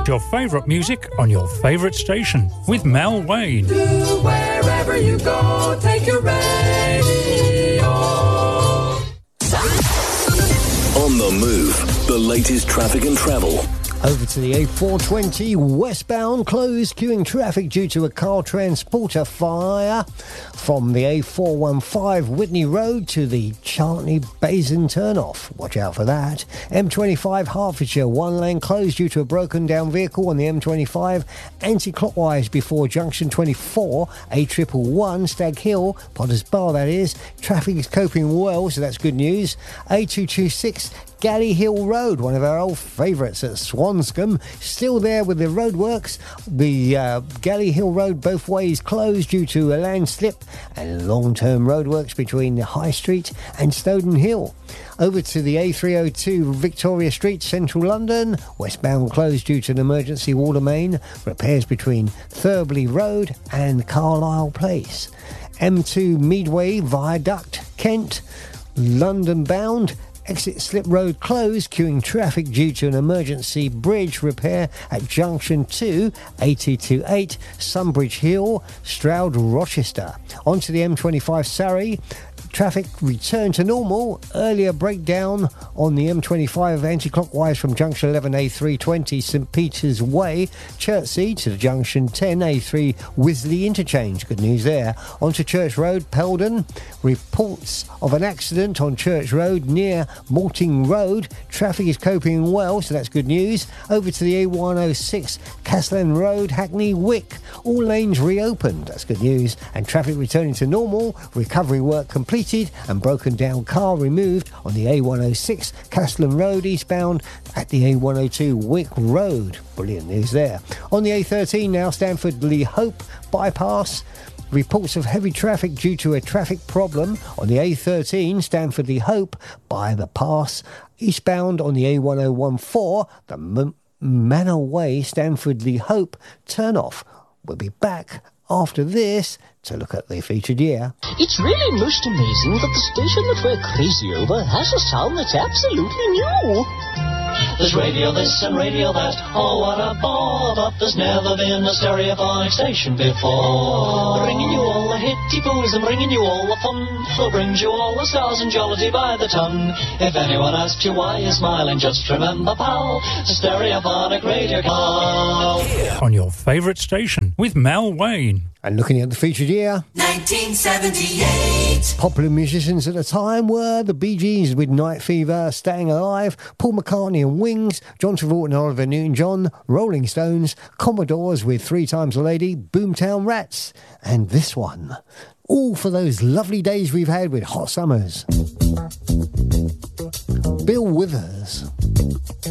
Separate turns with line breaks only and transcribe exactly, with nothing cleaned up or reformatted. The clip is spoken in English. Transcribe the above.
Your favourite music on your favourite station with Mel Wayne.
Wherever you go, take your radio.
On the move, the latest traffic and travel.
Over to the A four twenty westbound, closed, queuing traffic due to a car transporter fire from the A four fifteen Whitney Road to the Chartley Basin turnoff. Watch out for that. M twenty-five Hertfordshire, one lane closed due to a broken down vehicle on the M twenty-five, anti-clockwise before junction twenty-four, A one one one Stag Hill, Potters Bar that is. Traffic is coping well, so that's good news. A two twenty-six Galley Hill Road, one of our old favourites at Swanscombe, still there with the roadworks. The uh, Galley Hill Road both ways closed due to a landslip and long-term roadworks between the High Street and Snowdon Hill. Over to the A three oh two Victoria Street, Central London, westbound closed due to an emergency water main, repairs between Thurbley Road and Carlisle Place. M two Meadway Viaduct, Kent, London bound, exit Slip Road closed, queuing traffic due to an emergency bridge repair at junction two, A two twenty-eight, Sunbridge Hill, Stroud, Rochester. Onto the M twenty-five Surrey. Traffic returned to normal. Earlier breakdown on the M twenty-five anti-clockwise from junction eleven A three twenty St Peter's Way, Chertsey to the junction ten A three Wisley interchange. Good news there. Onto Church Road, Peldon. Reports of an accident on Church Road near Malting Road. Traffic is coping well, so that's good news. Over to the A one oh six Castellan Road, Hackney Wick. All lanes reopened. That's good news. And traffic returning to normal. Recovery work completed and broken down car removed on the A one oh six Castellan Road eastbound at the A one oh two Wick Road. Brilliant news there. On the A thirteen now, Stanford Lee Hope bypass. Reports of heavy traffic due to a traffic problem on the A thirteen Stanford Lee Hope by the pass. Eastbound on the A one oh fourteen, the M- Manor Way Stanford Lee Hope turn-off. We'll be back after this to look at the featured year.
It's really most amazing that the station that we're crazy over has a sound that's absolutely new.
There's radio this and radio that, oh what a ball, but there's never been a stereophonic station before. Bringing you all the hitty poos and bringing you all the fun, so brings you all the stars and jollity by the ton. If anyone asks you why you're smiling, just remember, pal, it's a stereophonic radio call.
On your favourite station with Mel Wayne.
And looking at the featured year,
nineteen seventy-eight.
Popular musicians at the time were the Bee Gees with Night Fever, Staying Alive, Paul McCartney and Wings, John Travolta and Oliver Newton-John, Rolling Stones, Commodores with Three Times a Lady, Boomtown Rats, and this one. All for those lovely days we've had with Hot Summers. Bill Withers.